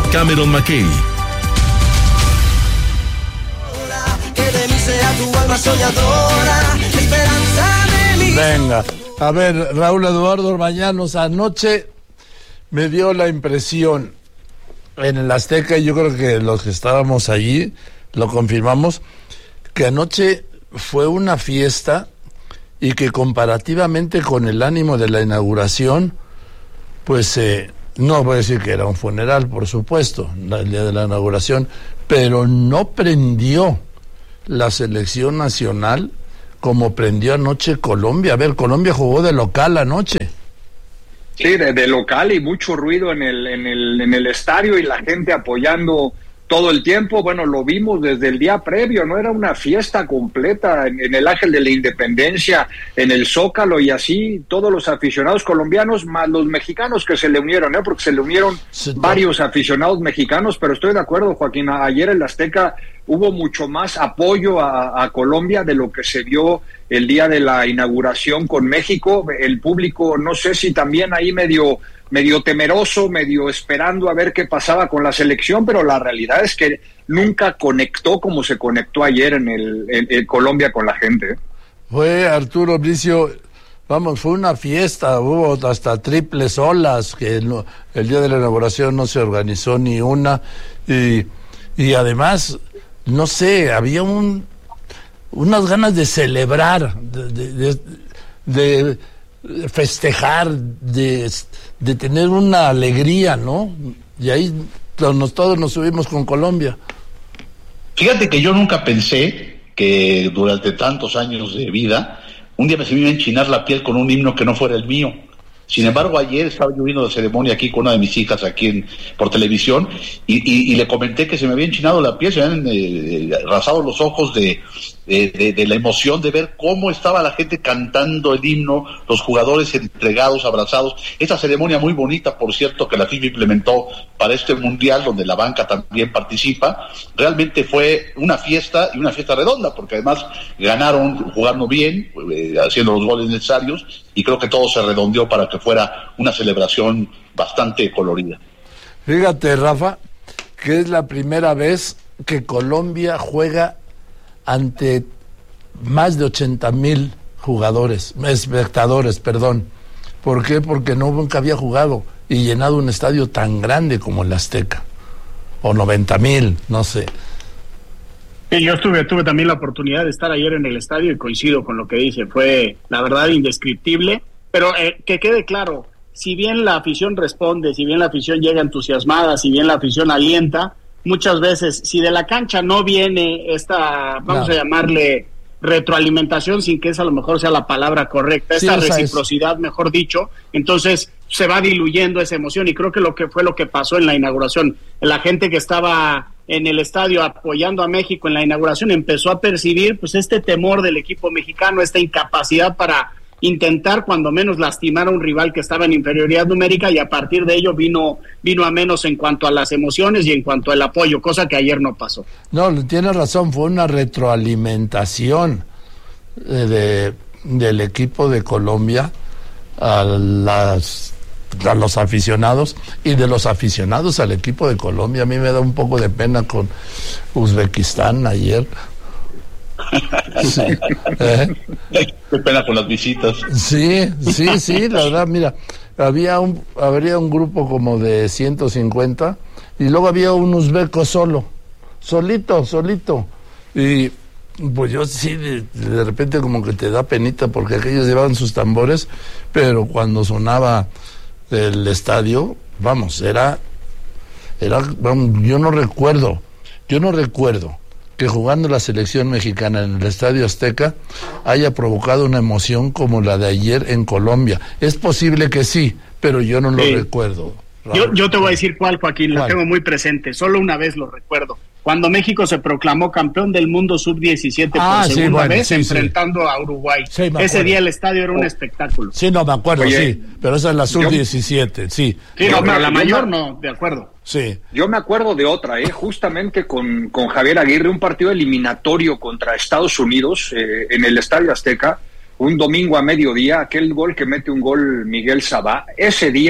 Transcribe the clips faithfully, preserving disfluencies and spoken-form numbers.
Cameron McKay. Venga, a ver, Raúl Eduardo Orbañanos, anoche me dio la impresión en el Azteca, y yo creo que los que estábamos allí lo confirmamos, que anoche fue una fiesta y que comparativamente con el ánimo de la inauguración, pues eh, no voy a decir que era un funeral, por supuesto, el día de la inauguración, pero no prendió la selección nacional como prendió anoche Colombia. A ver, Colombia jugó de local anoche. Sí, de, de local y mucho ruido en el, en el, en el estadio y la gente apoyando todo el tiempo. Bueno, lo vimos desde el día previo, ¿no? Era una fiesta completa en, en el Ángel de la Independencia, en el Zócalo, y así todos los aficionados colombianos, más los mexicanos que se le unieron, ¿eh? Porque se le unieron sí, varios aficionados mexicanos, pero estoy de acuerdo, Joaquín, ayer en el Azteca hubo mucho más apoyo a, a Colombia de lo que se vio el día de la inauguración con México. El público, no sé si también ahí medio... medio temeroso, medio esperando a ver qué pasaba con la selección, pero la realidad es que nunca conectó como se conectó ayer en el en, en Colombia con la gente. Fue, Arturo Bricio, vamos, fue una fiesta, hubo hasta triples olas, que no, el día de la inauguración no se organizó ni una, y, y además, no sé, había un unas ganas de celebrar, de, de, de, de festejar, de, de tener una alegría, ¿no? Y ahí nos, todos nos subimos con Colombia. Fíjate que yo nunca pensé que durante tantos años de vida un día me se me iba a enchinar la piel con un himno que no fuera el mío. Sin embargo, ayer estaba yo viendo la ceremonia aquí con una de mis hijas aquí en, por televisión y, y, y le comenté que se me había enchinado la piel, se me habían eh, rasado los ojos de, de, de, de la emoción de ver cómo estaba la gente cantando el himno, los jugadores entregados, abrazados. Esta ceremonia muy bonita, por cierto, que la FIFA implementó para este mundial, donde la banca también participa, realmente fue una fiesta y una fiesta redonda, porque además ganaron jugando bien, eh, haciendo los goles necesarios, y creo que todo se redondeó para que fuera una celebración bastante colorida. Fíjate, Rafa, que es la primera vez que Colombia juega ante más de ochenta mil jugadores, espectadores, perdón. ¿Por qué? Porque no, nunca había jugado y llenado un estadio tan grande como el Azteca. O noventa mil, no sé. Sí, yo estuve, tuve también la oportunidad de estar ayer en el estadio y coincido con lo que dice. Fue, la verdad, indescriptible. Pero eh, que quede claro, si bien la afición responde, si bien la afición llega entusiasmada, si bien la afición alienta, muchas veces, si de la cancha no viene esta, vamos no. a llamarle retroalimentación, sin que esa a lo mejor sea la palabra correcta, sí, esta reciprocidad, es. mejor dicho, entonces se va diluyendo esa emoción, y creo que lo que fue lo que pasó en la inauguración, la gente que estaba en el estadio apoyando a México en la inauguración empezó a percibir pues este temor del equipo mexicano, esta incapacidad para intentar cuando menos lastimar a un rival que estaba en inferioridad numérica, y a partir de ello vino vino a menos en cuanto a las emociones y en cuanto al apoyo, cosa que ayer no pasó. No, tienes razón, fue una retroalimentación de, del equipo de Colombia a las a los aficionados, y de los aficionados al equipo de Colombia. A mí me da un poco de pena con Uzbekistán ayer. Sí. ¿Eh? Qué pena con las visitas. Sí, sí, sí, la verdad, mira, había un, habría un grupo como de ciento cincuenta y luego había un uzbeco solo, solito, solito. Y pues yo sí, de, de repente como que te da penita porque aquellos llevaban sus tambores, pero cuando sonaba el estadio, vamos, era, era, vamos, yo no recuerdo, yo no recuerdo que jugando la selección mexicana en el Estadio Azteca haya provocado una emoción como la de ayer en Colombia. Es posible que sí, pero yo no lo sí. recuerdo. Yo, yo te voy a decir cuál, Joaquín, ¿Cuál? Lo tengo muy presente, solo una vez lo recuerdo. Cuando México se proclamó campeón del mundo sub diecisiete ah, por segunda sí, bueno, vez, sí, enfrentando sí. a Uruguay. Sí, Ese día el estadio era un oh. espectáculo. Sí, no, me acuerdo, Oye, sí, pero esa es la sub diecisiete, sí. Sí, no, pero la mayor no, de acuerdo. Sí. Yo me acuerdo de otra, eh, justamente con, con Javier Aguirre, un partido eliminatorio contra Estados Unidos eh, en el Estadio Azteca, un domingo a mediodía, aquel gol que mete un gol Miguel Sabá. Ese día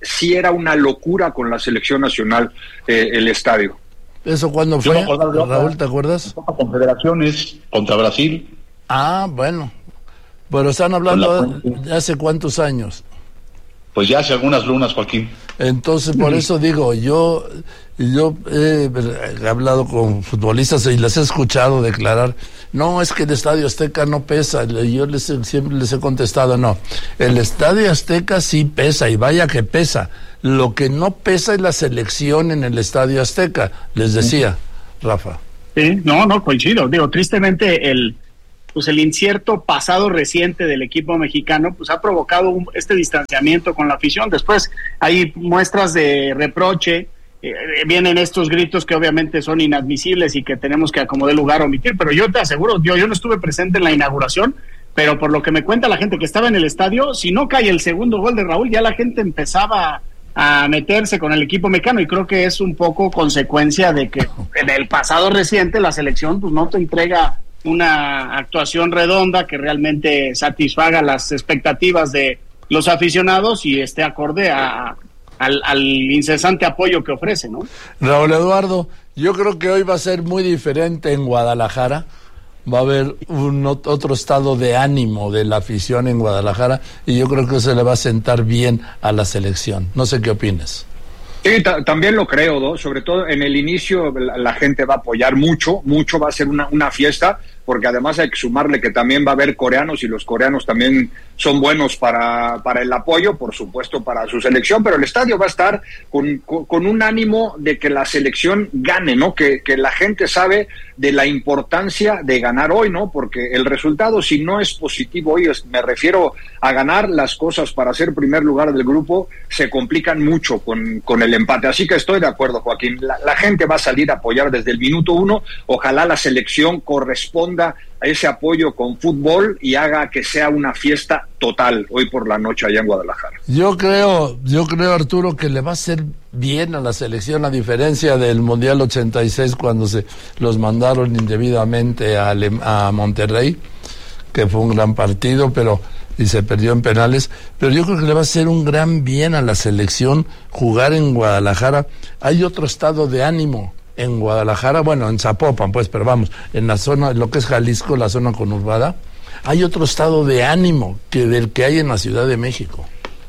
sí era una locura con la selección nacional eh, el estadio. ¿Eso cuándo fue, Raúl, te acuerdas? Confederaciones contra Brasil. Ah, bueno, pero están hablando de hace cuántos años. Pues ya hace algunas lunas, Joaquín. Entonces, por eso digo, yo yo he hablado con futbolistas y les he escuchado declarar, no, es que el Estadio Azteca no pesa. Yo les siempre les he contestado, no, el Estadio Azteca sí pesa, y vaya que pesa. Lo que no pesa es la selección en el Estadio Azteca, les decía, Rafa. Sí, no, no, coincido. Digo, tristemente el... pues el incierto pasado reciente del equipo mexicano pues ha provocado un, este distanciamiento con la afición. Después hay muestras de reproche, eh, vienen estos gritos que obviamente son inadmisibles y que tenemos que acomodar lugar a omitir, pero yo te aseguro, yo, yo no estuve presente en la inauguración, pero por lo que me cuenta la gente que estaba en el estadio, si no cae el segundo gol de Raúl, ya la gente empezaba a meterse con el equipo mexicano, y creo que es un poco consecuencia de que en el pasado reciente la selección pues no te entrega una actuación redonda que realmente satisfaga las expectativas de los aficionados y esté acorde a, a, al, al incesante apoyo que ofrece, ¿no? Raúl Eduardo, yo creo que hoy va a ser muy diferente en Guadalajara. Va a haber un otro estado de ánimo de la afición en Guadalajara, y yo creo que se le va a sentar bien a la selección. No sé qué opines. Sí, t- también lo creo, ¿no? Sobre todo en el inicio la, la gente va a apoyar mucho, mucho, va a ser una, una fiesta, porque además hay que sumarle que también va a haber coreanos, y los coreanos también son buenos para, para el apoyo, por supuesto para su selección, pero el estadio va a estar con, con, con un ánimo de que la selección gane, ¿no? Que, que la gente sabe de la importancia de ganar hoy, ¿no? Porque el resultado, si no es positivo hoy, es, me refiero a ganar, las cosas para ser primer lugar del grupo se complican mucho con, con el empate. Así que estoy de acuerdo, Joaquín. La, la gente va a salir a apoyar desde el minuto uno. Ojalá la selección corresponda a ese apoyo con fútbol y haga que sea una fiesta total hoy por la noche allá en Guadalajara. Yo creo, yo creo, Arturo, que le va a hacer bien a la selección, a diferencia del Mundial ochenta y seis, cuando se los mandaron indebidamente a, Ale- a Monterrey, que fue un gran partido, pero y se perdió en penales, pero yo creo que le va a hacer un gran bien a la selección jugar en Guadalajara. Hay otro estado de ánimo en Guadalajara, bueno, en Zapopan, pues, pero vamos, en la zona, lo que es Jalisco, la zona conurbada, hay otro estado de ánimo que del que hay en la Ciudad de México.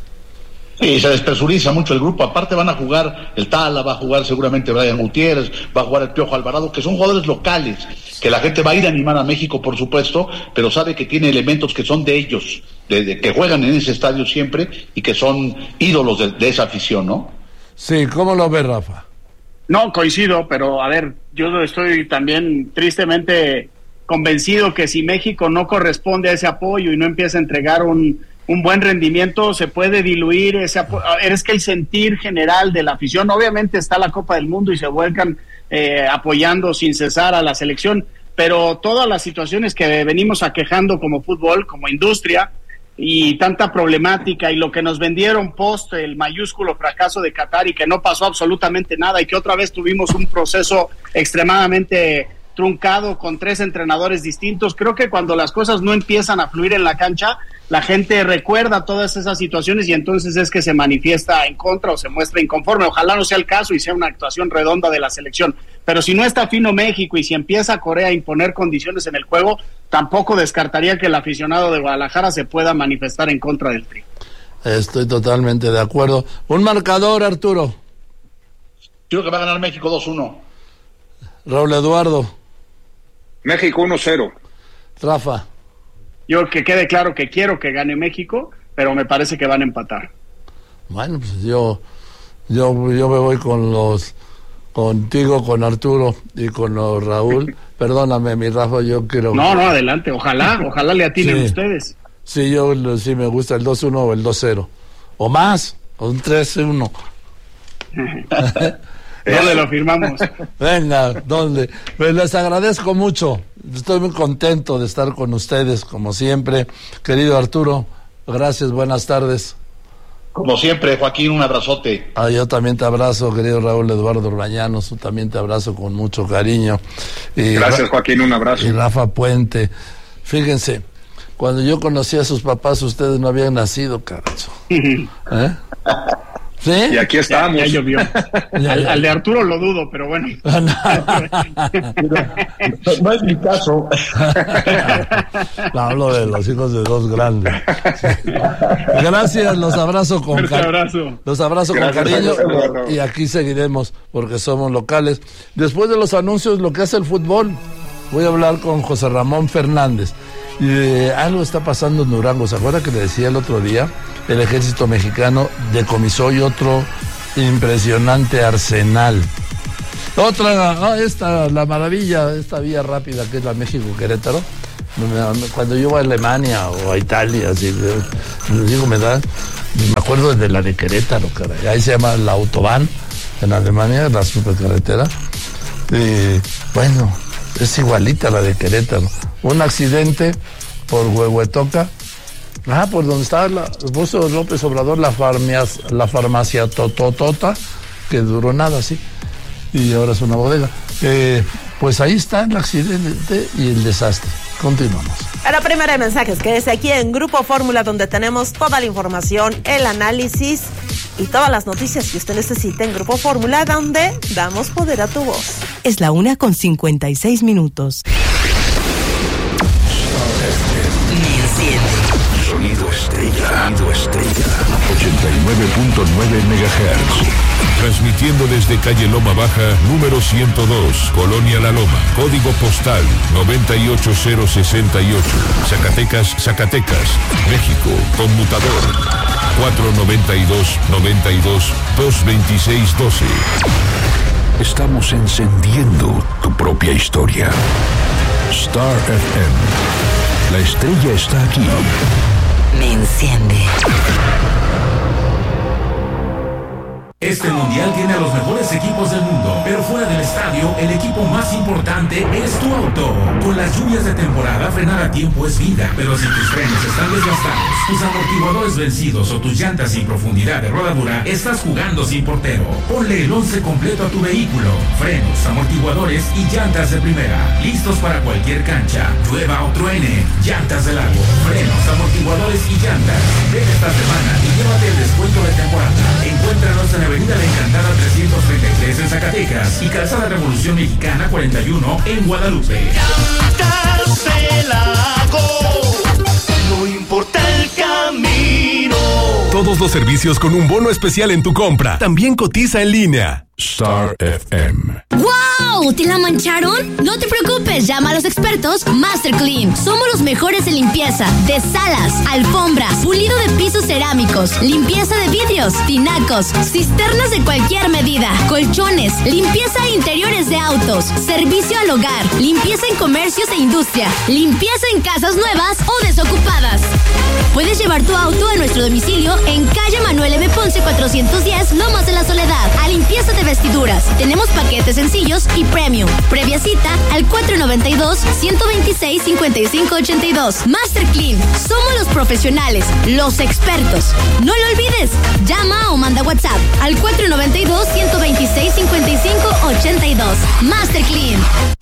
Sí, se despresuriza mucho el grupo. Aparte van a jugar el Tala, va a jugar seguramente Brian Gutiérrez, va a jugar el Piojo Alvarado, que son jugadores locales, que la gente va a ir a animar a México, por supuesto, pero sabe que tiene elementos que son de ellos, de, de que juegan en ese estadio siempre y que son ídolos de, de esa afición, ¿no? Sí, ¿cómo lo ves, Rafa? No, coincido, pero a ver, yo estoy también tristemente convencido que si México no corresponde a ese apoyo y no empieza a entregar un, un buen rendimiento, se puede diluir ese apoyo. Es que el sentir general de la afición, obviamente está la Copa del Mundo y se vuelcan eh, apoyando sin cesar a la selección, pero todas las situaciones que venimos aquejando como fútbol, como industria, y tanta problemática, y lo que nos vendieron post el mayúsculo fracaso de Qatar y que no pasó absolutamente nada, y que otra vez tuvimos un proceso extremadamente truncado con tres entrenadores distintos. Creo que cuando las cosas no empiezan a fluir en la cancha, la gente recuerda todas esas situaciones y entonces es que se manifiesta en contra o se muestra inconforme. Ojalá no sea el caso y sea una actuación redonda de la selección, pero si no está fino México y si empieza Corea a imponer condiciones en el juego, tampoco descartaría que el aficionado de Guadalajara se pueda manifestar en contra del Tri. Estoy totalmente de acuerdo. Un marcador, Arturo. Creo que va a ganar México dos uno. Raúl Eduardo. México uno cero. Rafa. Yo que quede claro que quiero que gane México, pero me parece que van a empatar. Bueno, pues yo yo yo me voy con los contigo, con Arturo y con los Raúl. Perdóname, mi Rafa, yo quiero... No, no, adelante, ojalá, ojalá le atinen sí, ustedes. Sí, yo sí me gusta el dos uno o el dos cero. O más, o un tres uno. ¿Dónde lo firmamos? Venga, ¿dónde? Pues les agradezco mucho. Estoy muy contento de estar con ustedes, como siempre. Querido Arturo, gracias, buenas tardes. Como siempre, Joaquín, un abrazote. Ah, yo también te abrazo, querido Raúl Eduardo Urbañanos, también te abrazo con mucho cariño. Y gracias, Joaquín, un abrazo. Y Rafa Puente. Fíjense, cuando yo conocí a sus papás, ustedes no habían nacido, carajo. ¿Eh? ¿Sí? Y aquí estamos. Ya, ya llovió. al, al de Arturo lo dudo, pero bueno. No es mi caso. No, hablo de los hijos de dos grandes. Sí. Gracias, los abrazo con Fuerte abrazo. Los abrazo Gracias, con cariño Eduardo. y aquí seguiremos porque somos locales. Después de los anuncios, lo que hace el fútbol, voy a hablar con José Ramón Fernández. Y eh, algo está pasando en Durango. ¿Se acuerda que le decía el otro día? El ejército mexicano decomisó y otro impresionante arsenal. Otra, ah, esta, la maravilla, esta vía rápida que es la México-Querétaro. Cuando yo voy a Alemania o a Italia, así, les digo, me da, me acuerdo de la de Querétaro, caray. Ahí se llama la Autobahn, en Alemania, la supercarretera. Y bueno, es igualita a la de Querétaro. Un accidente por Huehuetoca. Ah, por donde estaba la, puso López Obrador la, farmias, la farmacia Tototota, que duró nada, sí. Y ahora es una bodega. Eh, pues ahí está el accidente y el desastre. Continuamos. A la primera de mensajes, quédese aquí en Grupo Fórmula, donde tenemos toda la información, el análisis y todas las noticias que usted necesite en Grupo Fórmula, donde damos poder a tu voz. Es la una con cincuenta y seis minutos. Sonido Estrella. Sonido Estrella. ochenta y nueve punto nueve megahertz. Transmitiendo desde calle Loma Baja, número ciento dos, Colonia La Loma, código postal noventa y ocho mil sesenta y ocho, Zacatecas, Zacatecas, México, conmutador cuatro noventa y dos, noventa y dos, dos veintiséis doce. Estamos encendiendo tu propia historia. Star F M. La estrella está aquí. Me enciende. Este mundial tiene a los mejores equipos del mundo, pero fuera del estadio, el equipo más importante es tu auto. Con las lluvias de temporada, frenar a tiempo es vida, pero si tus frenos están desgastados, tus amortiguadores vencidos o tus llantas sin profundidad de rodadura, estás jugando sin portero. Ponle el once completo a tu vehículo. Frenos, amortiguadores y llantas de primera. Listos para cualquier cancha, llueva o truene. Llantas de lago, frenos, amortiguadores y llantas. Ven esta semana y llévate el descuento de temporada. Encuéntranos en Avenida La Encantada trescientos treinta y tres en Zacatecas y Calzada Revolución Mexicana cuarenta y uno en Guadalupe. Llantas de lago, no importa el camino. Todos los servicios con un bono especial en tu compra. También cotiza en línea. Star F M. ¡Wow! ¿Te la mancharon? No te preocupes, llama a los expertos Master Clean. Somos los mejores en limpieza de salas, alfombras, pulido de pisos cerámicos, limpieza de vidrios, tinacos, cisternas de cualquier medida, colchones, limpieza de interiores de autos, servicio al hogar, limpieza en comercios e industria, limpieza en casas nuevas o desocupadas. Puedes llevar tu auto a nuestro domicilio en calle Manuel M. Ponce cuatrocientos diez, Lomas de la Soledad, a limpieza de vestiduras. Tenemos paquetes sencillos y premium. Previa cita al cuatro noventa y dos, ciento veintiséis, cincuenta y cinco ochenta y dos. Master Clean. Somos los profesionales, los expertos. No lo olvides. Llama o manda WhatsApp al cuatro noventa y dos, ciento veintiséis, cincuenta y cinco ochenta y dos. Master Clean.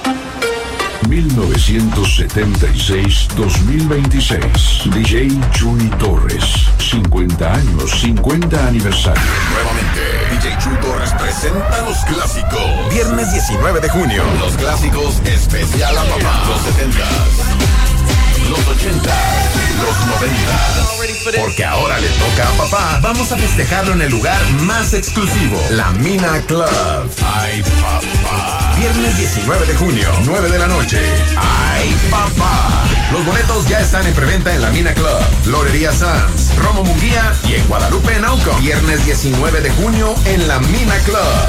mil novecientos setenta y seis a dos mil veintiséis. D J Chuy Torres. cincuenta años, cincuenta aniversario. Nuevamente, D J Chuy Torres presenta los clásicos. Viernes diecinueve de junio. Los clásicos especial a papá. Los setentas, los ochentas, los noventas. Porque ahora le toca a papá. Vamos a festejarlo en el lugar más exclusivo, la Mina Club. Ay, papá. Viernes diecinueve de junio, nueve de la noche. ¡Ay, papá! Los boletos ya están en preventa en la Mina Club, Florería Sanz, Romo Munguía y en Guadalupe, Nauco. Viernes diecinueve de junio en la Mina Club.